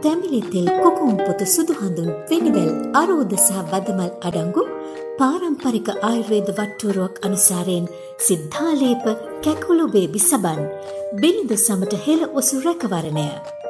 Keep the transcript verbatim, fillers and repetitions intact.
තැඹිලි තෙල් කොකුම් පොතු සුදු හඳුන් වෙනිවැල් අරෝද සහ වදමල් අඩංගු පාරම්පරික ආයුර්වේද වට්ටුරුවක් අනුසාරයෙන් සිද්ධාලේප කැකුළු බේබි සබන් බිලිඳ සමට හෙළ ඔසු රැකවරණය